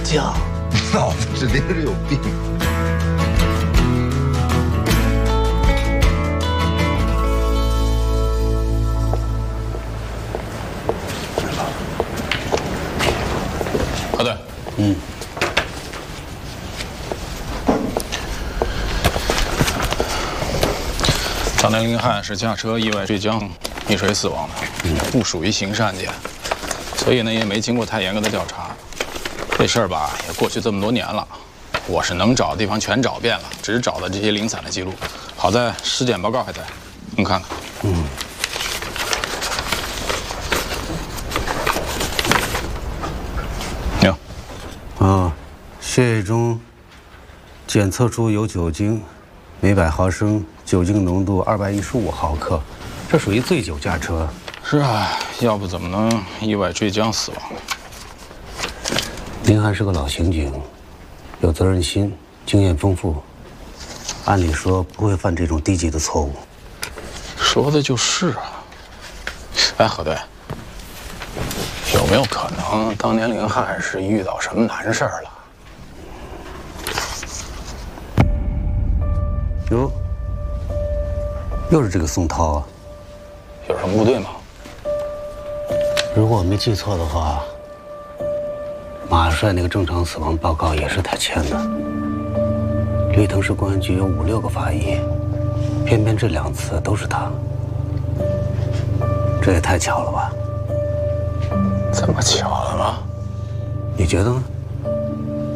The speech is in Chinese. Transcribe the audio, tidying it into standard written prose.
犟， 脑子是拎着有病。 好的，当年林汉是驾车意外坠江溺水死亡的，不属于刑事案件，所以呢也没经过太严格的调查。这事儿吧也过去这么多年了，我是能找的地方全找遍了，只找到这些零散的记录。好在尸检报告还在，您看看。 血液中检测出有酒精，每100毫升酒精浓度215毫克，这属于醉酒驾车。 是啊，要不怎么能意外坠江死亡？ 林汉是个老刑警，有责任心，经验丰富，按理说不会犯这种低级的错误。 说的就是啊。哎，何队，有没有可能当年林汉是遇到什么难事儿了？ 哟，又是这个宋涛啊！ 有什么不对吗？ 如果我没记错的话，马帅那个正常死亡报告也是他签的。绿藤市公安局有5、6个法医，偏偏这2次都是他，这也太巧了吧？ 这么巧了吗？ 你觉得呢？